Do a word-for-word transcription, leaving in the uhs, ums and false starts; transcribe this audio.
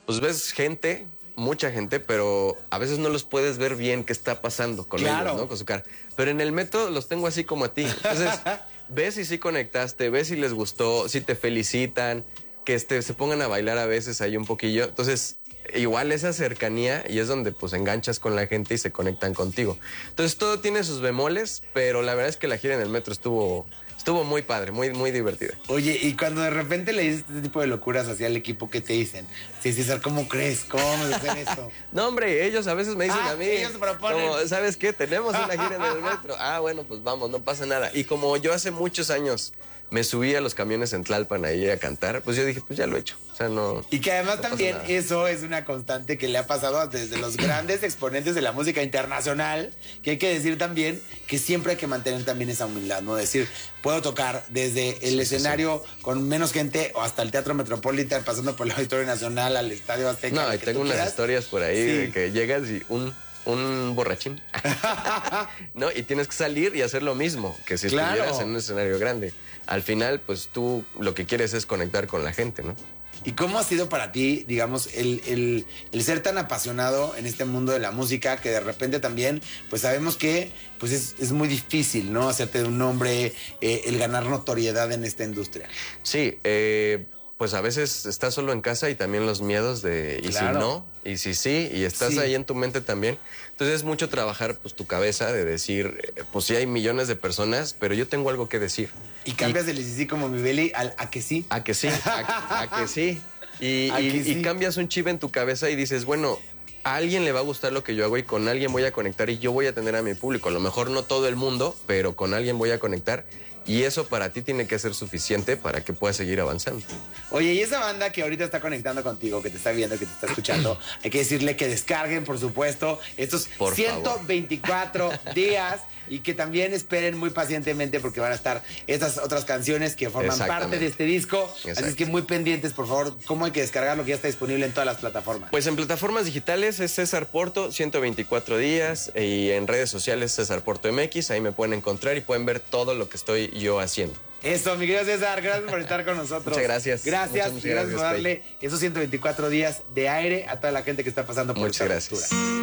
pues ves gente, mucha gente, pero a veces no los puedes ver bien qué está pasando con Claro. ellos, ¿no? Con su cara. Pero en el metro los tengo así como a ti. Entonces, ves si sí conectaste, ves si les gustó, si te felicitan, que este, se pongan a bailar a veces ahí un poquillo. Entonces, igual esa cercanía y es donde pues enganchas con la gente y se conectan contigo. Entonces, todo tiene sus bemoles, pero la verdad es que la gira en el metro estuvo... Estuvo muy padre, muy, muy divertida. Oye, y cuando de repente le dices este tipo de locuras hacia el equipo, ¿qué te dicen? Sí, César, ¿cómo crees? ¿Cómo vamos a hacer esto? No, hombre, ellos a veces me dicen Ah, a mí. ellos proponen. Como, ¿sabes qué? Tenemos una gira en el metro. Ah, bueno, pues vamos, no pasa nada. Y como yo hace muchos años me subí a los camiones en Tlalpan ahí a cantar, pues yo dije, pues ya lo he hecho. O sea, no. Y que además no también pasa nada. eso es una constante que le ha pasado desde los grandes exponentes de la música internacional, que hay que decir también que siempre hay que mantener también esa humildad, ¿no? Decir, puedo tocar desde el Sí, escenario sí, sí. con menos gente o hasta el Teatro Metropolitan, pasando por la Auditorio Nacional, al Estadio Azteca. No, y tengo unas quieras. historias por ahí Sí. de que llegas y un, un borrachín. No, y tienes que salir y hacer lo mismo que si Claro. estuvieras en un escenario grande. Al final, pues tú lo que quieres es conectar con la gente, ¿no? ¿Y cómo ha sido para ti, digamos, el, el, el ser tan apasionado en este mundo de la música que de repente también, pues sabemos que pues es, es muy difícil, ¿no? Hacerte de un nombre, eh, el ganar notoriedad en esta industria. Sí, eh, pues a veces estás solo en casa y también los miedos de y Claro. si no, y si sí, y estás Sí. ahí en tu mente también. Entonces es mucho trabajar pues tu cabeza de decir, eh, pues sí hay millones de personas, pero yo tengo algo que decir. Y cambias del sí, sí como mi belly al a que sí. A que sí, a, a que sí. Y, A y- que y sí. cambias un chip en tu cabeza y dices, bueno, a alguien le va a gustar lo que yo hago y con alguien voy a conectar y yo voy a tener a mi público. A lo mejor no todo el mundo, pero con alguien voy a conectar. Y eso para ti tiene que ser suficiente para que puedas seguir avanzando. Oye, y esa banda que ahorita está conectando contigo, que te está viendo, que te está escuchando, hay que decirle que descarguen, por supuesto, estos Por ciento favor. veinticuatro días y que también esperen muy pacientemente porque van a estar estas otras canciones que forman parte Exactamente. de este disco. Así Exacto. es que muy pendientes, por favor, cómo hay que descargarlo, que ya está disponible en todas las plataformas. Pues en plataformas digitales es César Porto, ciento veinticuatro días, y en redes sociales César Porto M X, ahí me pueden encontrar y pueden ver todo lo que estoy yo haciendo. Eso, mi querido César, gracias por estar con nosotros. Muchas gracias. Gracias, Muchas, muchas y gracias por gracias, darle esos ciento veinticuatro días de aire a toda la gente que está pasando por Muchas esta gracias. ruptura.